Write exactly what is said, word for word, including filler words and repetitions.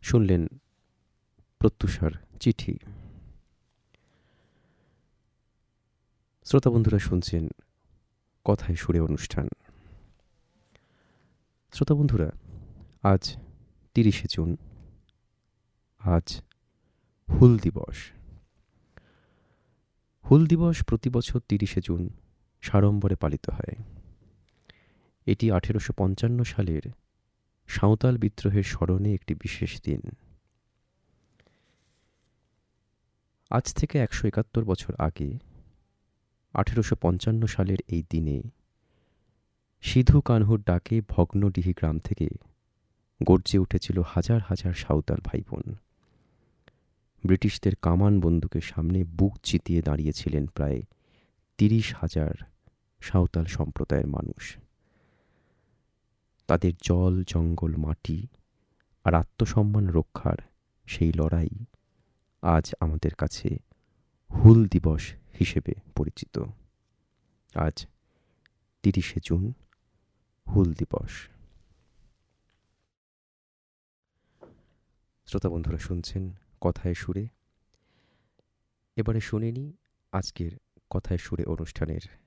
শুনলেন প্রত্যুষার চিঠি। শ্রোতা বন্ধুরা শুনছেন কথায় সুরে অনুষ্ঠান। শ্রোতা বন্ধুরা, আজ তিরিশে জুন, আজ হুল দিবস। হুল দিবস প্রতি বছর তিরিশে জুন সাড়ম্বরে পালিত হয়। এটি আঠেরোশো পঞ্চান্ন সালের সাঁওতাল বিদ্রোহের স্মরণে একটি বিশেষ দিন। আজ থেকে একশো একাত্তর বছর আগে আঠেরোশো পঞ্চান্ন সালের এই দিনে সিধু কানহুর ডাকে ভগ্নডিহি গ্রাম থেকে গর্জে উঠেছিল হাজার হাজার সাঁওতাল ভাইবোন। ব্রিটিশদের কামান বন্দুকের সামনে বুক চিতিয়ে দাঁড়িয়েছিলেন প্রায় তিরিশ হাজার সাঁওতাল সম্প্রদায়ের মানুষ। তাদের জল, জঙ্গল, মাটি আর আত্মসম্মান রক্ষার সেই লড়াই আজ আমাদের কাছে হুল দিবস হিসেবে পরিচিত। আজ তিরিশে জুন, হুল দিবস। শ্রোতা বন্ধুরা শুনছেন কথায় সুরে। এবারে শুনে নি আজকের কথায় সুরে অনুষ্ঠানের